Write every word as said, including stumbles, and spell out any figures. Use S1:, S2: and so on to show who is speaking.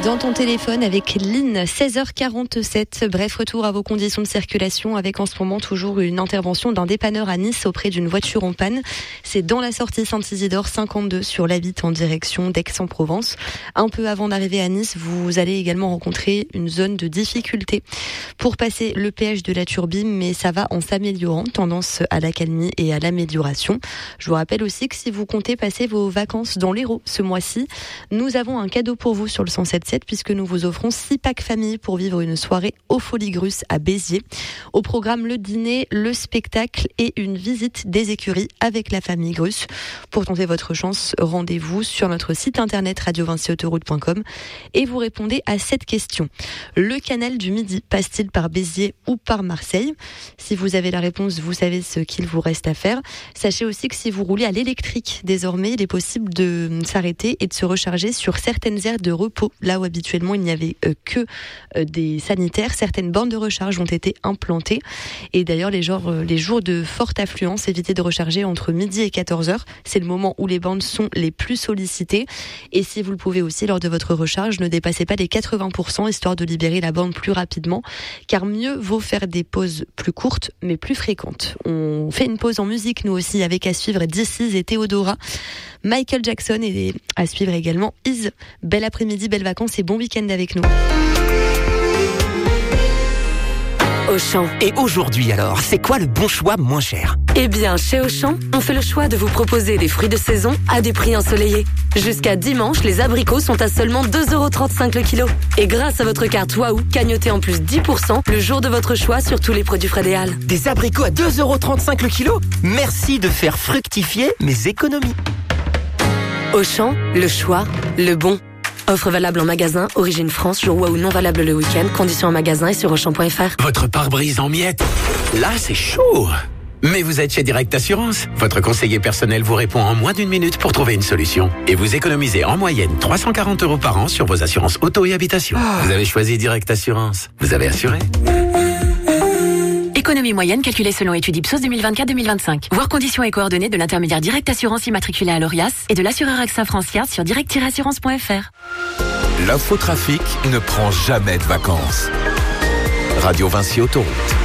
S1: Dans ton téléphone avec Lynn, seize heures quarante-sept. Bref, retour à vos conditions de circulation avec en ce moment toujours une intervention d'un dépanneur à Nice auprès d'une voiture en panne. C'est dans la sortie Saint-Isidore cinquante-deux sur l'A huit en direction d'Aix-en-Provence. Un peu avant d'arriver à Nice, vous allez également rencontrer une zone de difficulté pour passer le péage de la Turbine, mais ça va en s'améliorant, tendance à l'accalmie et à l'amélioration. Je vous rappelle aussi que si vous comptez passer vos vacances dans l'Hérault ce mois-ci, nous avons un cadeau pour vous sur le cent sept puisque nous vous offrons six packs famille pour vivre une soirée au Folies Grus à Béziers. Au programme, le dîner, le spectacle et une visite des écuries avec la famille Grus. Pour tenter votre chance, rendez-vous sur notre site internet radio vinci autoroute point com et vous répondez à cette question. Le canal du Midi passe-t-il par Béziers ou par Marseille? Si vous avez la réponse, vous savez ce qu'il vous reste à faire. Sachez aussi que si vous roulez à l'électrique, désormais, il est possible de s'arrêter et de se recharger sur certaines aires de repos, là où habituellement il n'y avait euh, que euh, des sanitaires. Certaines bornes de recharge ont été implantées et d'ailleurs les jours, euh, les jours de forte affluence, évitez de recharger entre midi et quatorze heures. C'est le moment où les bornes sont les plus sollicitées et si vous le pouvez aussi lors de votre recharge, ne dépassez pas les quatre-vingts pour cent histoire de libérer la borne plus rapidement, car mieux vaut faire des pauses plus courtes mais plus fréquentes. On fait une pause en musique nous aussi avec à suivre This Is et Theodora, Michael Jackson et à suivre également Is. Bel après-midi, belles vacances et bon week-end avec nous.
S2: Auchan. Et aujourd'hui alors, c'est quoi le bon choix moins cher?
S3: Eh bien, chez Auchan, on fait le choix de vous proposer des fruits de saison à des prix ensoleillés. Jusqu'à dimanche, les abricots sont à seulement deux euros trente-cinq le kilo. Et grâce à votre carte Waouh, cagnotez en plus dix pour cent le jour de votre choix sur tous les produits Frédéal.
S2: Des abricots à deux euros trente-cinq le kilo? Merci de faire fructifier mes économies.
S3: Auchan, le choix, le bon. Offre valable en magasin, origine France, jour Waouh non valable le week-end, conditions en magasin et sur auchan point f r.
S4: Votre pare-brise en miettes, là c'est chaud. Mais vous êtes chez Direct Assurance. Votre conseiller personnel vous répond en moins d'une minute pour trouver une solution. Et vous économisez en moyenne trois cent quarante euros par an sur vos assurances auto et habitation. Oh. Vous avez choisi Direct Assurance. Vous avez assuré.
S5: Économie moyenne calculée selon étude Ipsos deux mille vingt-quatre deux mille vingt-cinq. Voir conditions et coordonnées de l'intermédiaire Direct Assurance immatriculé à l'Orias et de l'assureur AXA Francia sur direct tiret assurance point f r.
S6: L'infotrafic ne prend jamais de vacances. Radio Vinci Autoroute.